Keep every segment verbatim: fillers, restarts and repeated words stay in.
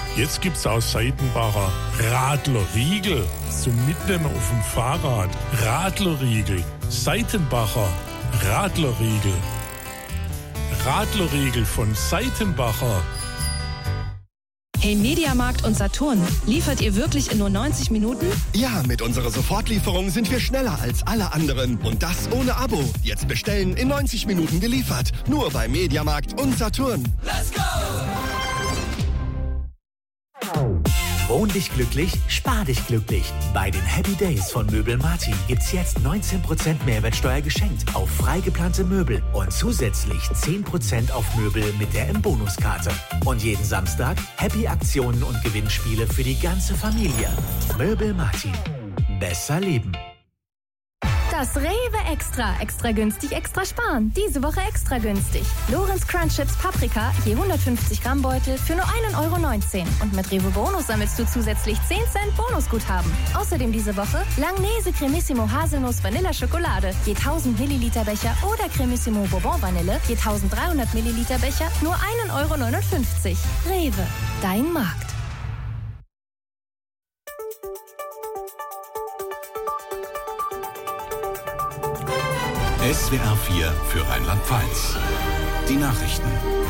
Jetzt gibt's aus Seitenbacher Radlerriegel zum Mitnehmen auf dem Fahrrad. Radlerriegel, Seitenbacher Radlerriegel. Radlerriegel von Seitenbacher. Hey Mediamarkt und Saturn, liefert ihr wirklich in nur neunzig Minuten? Ja, mit unserer Sofortlieferung sind wir schneller als alle anderen. Und das ohne Abo. Jetzt bestellen, in neunzig Minuten geliefert. Nur bei Mediamarkt und Saturn. Let's go! Wohn dich glücklich, spar dich glücklich. Bei den Happy Days von Möbel Martin gibt's jetzt neunzehn Prozent Mehrwertsteuer geschenkt auf frei geplante Möbel und zusätzlich zehn Prozent auf Möbel mit der M-Bonus-Karte. Und jeden Samstag Happy-Aktionen und Gewinnspiele für die ganze Familie. Möbel Martin. Besser leben. Das Rewe Extra. Extra günstig, extra sparen. Diese Woche extra günstig. Lorenz Crunch Chips Paprika, je hundertfünfzig Gramm Beutel für nur ein Euro neunzehn. Und mit Rewe Bonus sammelst du zusätzlich zehn Cent Bonusguthaben. Außerdem diese Woche Langnese Cremissimo Haselnuss Vanilla Schokolade, je tausend Milliliter Becher oder Cremissimo Bourbon Vanille, je dreizehnhundert Milliliter Becher, nur ein Euro neunundfünfzig. Rewe, dein Markt. S W R vier für Rheinland-Pfalz. Die Nachrichten.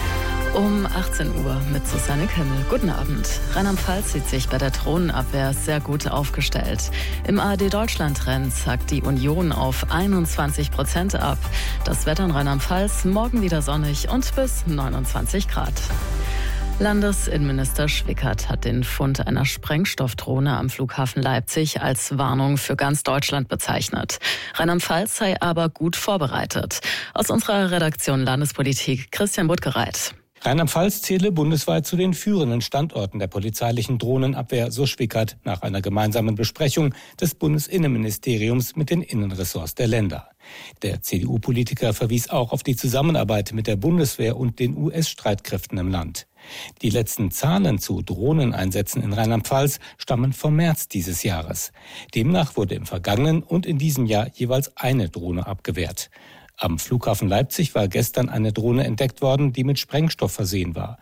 Um achtzehn Uhr mit Susanne Kimmel. Guten Abend. Rheinland-Pfalz sieht sich bei der Drohnenabwehr sehr gut aufgestellt. Im A R D-Deutschland-Trend sagt die Union auf einundzwanzig Prozent ab. Das Wetter in Rheinland-Pfalz morgen wieder sonnig und bis neunundzwanzig Grad. Landesinnenminister Schwickert hat den Fund einer Sprengstoffdrohne am Flughafen Leipzig als Warnung für ganz Deutschland bezeichnet. Rheinland-Pfalz sei aber gut vorbereitet. Aus unserer Redaktion Landespolitik Christian Buttgereit. Rheinland-Pfalz zähle bundesweit zu den führenden Standorten der polizeilichen Drohnenabwehr, so Schwickert nach einer gemeinsamen Besprechung des Bundesinnenministeriums mit den Innenressorts der Länder. Der C D U-Politiker verwies auch auf die Zusammenarbeit mit der Bundeswehr und den U S-Streitkräften im Land. Die letzten Zahlen zu Drohneneinsätzen in Rheinland-Pfalz stammen vom März dieses Jahres. Demnach wurde im vergangenen und in diesem Jahr jeweils eine Drohne abgewehrt. Am Flughafen Leipzig war gestern eine Drohne entdeckt worden, die mit Sprengstoff versehen war.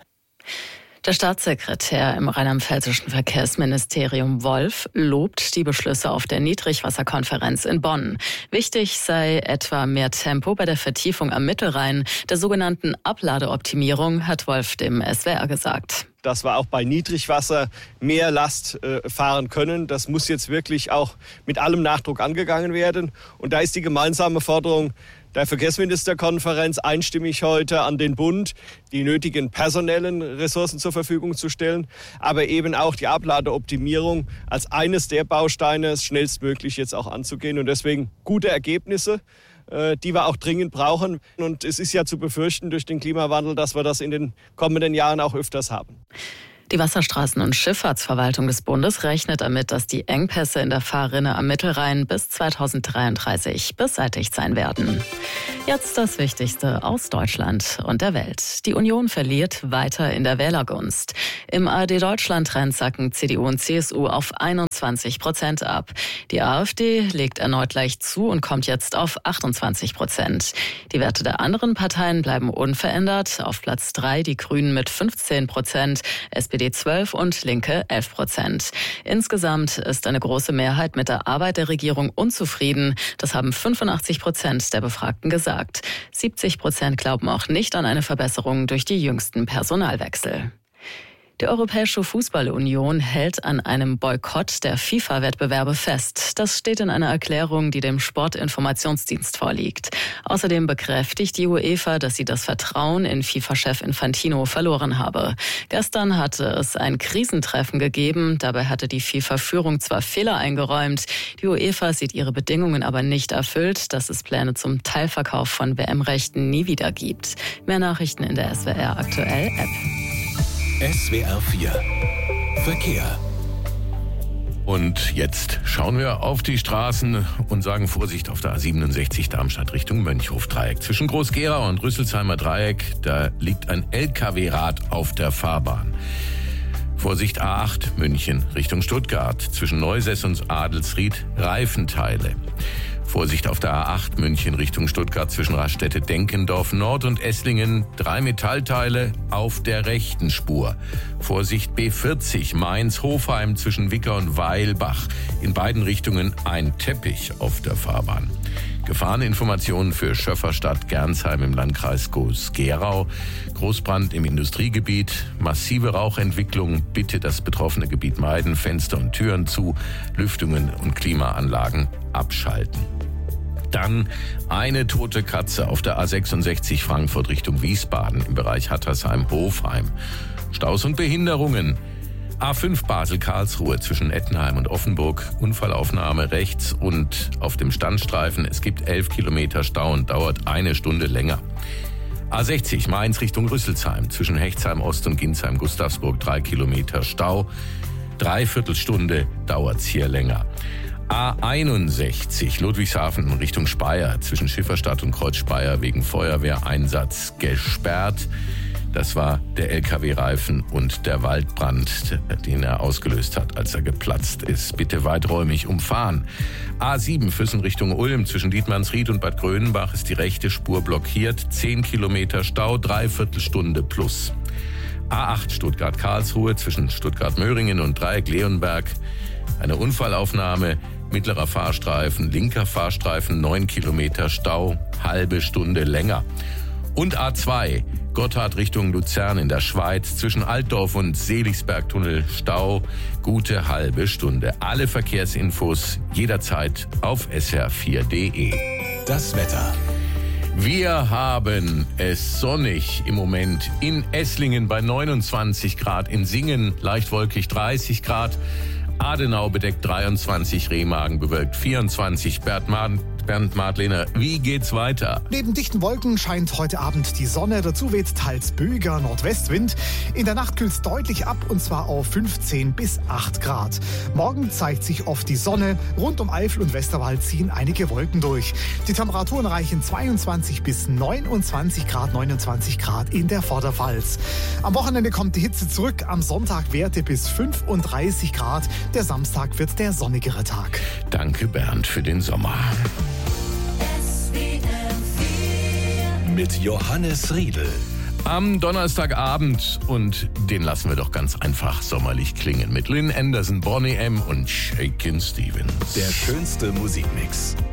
Der Staatssekretär im rheinland-pfälzischen Verkehrsministerium Wolf lobt die Beschlüsse auf der Niedrigwasserkonferenz in Bonn. Wichtig sei etwa mehr Tempo bei der Vertiefung am Mittelrhein, der sogenannten Abladeoptimierung, hat Wolf dem S W R gesagt. Dass wir auch bei Niedrigwasser mehr Last äh, fahren können. Das muss jetzt wirklich auch mit allem Nachdruck angegangen werden. Und da ist die gemeinsame Forderung der Verkehrsministerkonferenz einstimmig heute an den Bund, die nötigen personellen Ressourcen zur Verfügung zu stellen, aber eben auch die Abladeoptimierung als eines der Bausteine schnellstmöglich jetzt auch anzugehen. Und deswegen gute Ergebnisse, die wir auch dringend brauchen. Und es ist ja zu befürchten durch den Klimawandel, dass wir das in den kommenden Jahren auch öfters haben. Die Wasserstraßen- und Schifffahrtsverwaltung des Bundes rechnet damit, dass die Engpässe in der Fahrrinne am Mittelrhein bis zweitausenddreiunddreißig beseitigt sein werden. Jetzt das Wichtigste aus Deutschland und der Welt. Die Union verliert weiter in der Wählergunst. Im A R D-Deutschland-Trend sacken C D U und C S U auf einundzwanzig Prozent ab. Die AfD legt erneut leicht zu und kommt jetzt auf achtundzwanzig Prozent. Die Werte der anderen Parteien bleiben unverändert. Auf Platz drei die Grünen mit fünfzehn Prozent, S P D zwölf und Linke elf Prozent. Insgesamt ist eine große Mehrheit mit der Arbeit der Regierung unzufrieden. Das haben fünfundachtzig Prozent der Befragten gesagt. siebzig Prozent glauben auch nicht an eine Verbesserung durch die jüngsten Personalwechsel. Die Europäische Fußball-Union hält an einem Boykott der FIFA-Wettbewerbe fest. Das steht in einer Erklärung, die dem Sportinformationsdienst vorliegt. Außerdem bekräftigt die UEFA, dass sie das Vertrauen in FIFA-Chef Infantino verloren habe. Gestern hatte es ein Krisentreffen gegeben. Dabei hatte die FIFA-Führung zwar Fehler eingeräumt, die UEFA sieht ihre Bedingungen aber nicht erfüllt, dass es Pläne zum Teilverkauf von W M-Rechten nie wieder gibt. Mehr Nachrichten in der S W R Aktuell App. S W R vier Verkehr. Und jetzt schauen wir auf die Straßen und sagen Vorsicht auf der A siebenundsechzig Darmstadt Richtung Mönchhof-Dreieck. Zwischen Groß-Gerau und Rüsselsheimer Dreieck, da liegt ein L K W-Rad auf der Fahrbahn. Vorsicht A acht München Richtung Stuttgart. Zwischen Neusess und Adelsried Reifenteile. Vorsicht auf der A acht München Richtung Stuttgart zwischen Raststätte Denkendorf Nord und Esslingen. Drei Metallteile auf der rechten Spur. Vorsicht B vierzig Mainz-Hofheim zwischen Wicker und Weilbach. In beiden Richtungen ein Teppich auf der Fahrbahn. Gefahreninformationen für Schöfferstadt Gernsheim im Landkreis Groß-Gerau. Großbrand im Industriegebiet, massive Rauchentwicklung. Bitte das betroffene Gebiet meiden, Fenster und Türen zu, Lüftungen und Klimaanlagen abschalten. Dann eine tote Katze auf der A sechsundsechzig Frankfurt Richtung Wiesbaden im Bereich Hattersheim-Hofheim. Staus und Behinderungen. A fünf Basel-Karlsruhe zwischen Ettenheim und Offenburg. Unfallaufnahme rechts und auf dem Standstreifen. Es gibt elf Kilometer Stau und dauert eine Stunde länger. A sechzig Mainz Richtung Rüsselsheim zwischen Hechtsheim Ost und Ginsheim-Gustavsburg. Drei Kilometer Stau. Dreiviertelstunde dauert's hier länger. A einundsechzig Ludwigshafen Richtung Speyer zwischen Schifferstadt und Kreuz Speyer wegen Feuerwehreinsatz gesperrt. Das war der L K W-Reifen und der Waldbrand, den er ausgelöst hat, als er geplatzt ist. Bitte weiträumig umfahren. A sieben Füssen Richtung Ulm zwischen Dietmannsried und Bad Grönenbach ist die rechte Spur blockiert. Zehn Kilometer Stau, Dreiviertelstunde plus. A acht Stuttgart-Karlsruhe zwischen Stuttgart-Möhringen und Dreieck-Leonberg. Eine Unfallaufnahme, mittlerer Fahrstreifen, linker Fahrstreifen, neun Kilometer Stau, halbe Stunde länger. Und A zwei, Gotthard Richtung Luzern in der Schweiz, zwischen Altdorf und Seligsbergtunnel, Stau, gute halbe Stunde. Alle Verkehrsinfos jederzeit auf S R vier punkt de. Das Wetter. Wir haben es sonnig im Moment in Esslingen bei neunundzwanzig Grad, in Singen leicht wolkig dreißig Grad, Adenau bedeckt dreiundzwanzig, Remagen bewölkt vierundzwanzig, Bernd Maden Bernd Madlener, wie geht's weiter? Neben dichten Wolken scheint heute Abend die Sonne. Dazu weht teils böiger Nordwestwind. In der Nacht kühlt's deutlich ab und zwar auf fünfzehn bis acht Grad. Morgen zeigt sich oft die Sonne. Rund um Eifel und Westerwald ziehen einige Wolken durch. Die Temperaturen reichen zweiundzwanzig bis neunundzwanzig Grad, neunundzwanzig Grad in der Vorderpfalz. Am Wochenende kommt die Hitze zurück. Am Sonntag Werte bis fünfunddreißig Grad. Der Samstag wird der sonnigere Tag. Danke Bernd für den Sommer. Mit Johannes Riedl. Am Donnerstagabend, und den lassen wir doch ganz einfach sommerlich klingen, mit Lynn Anderson, Bonnie M. und Shakin' Stevens. Der schönste Musikmix.